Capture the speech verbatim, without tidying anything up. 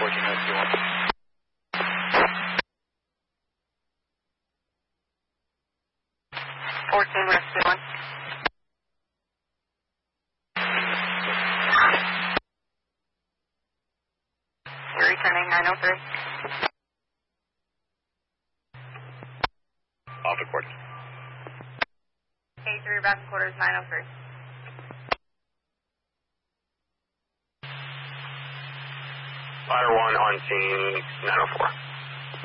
fourteen Rescue one. fourteen Rescue one. You're returning nine oh three. Off the court. A three, back in quarters, nine oh three. Ladder one on scene, nine oh four.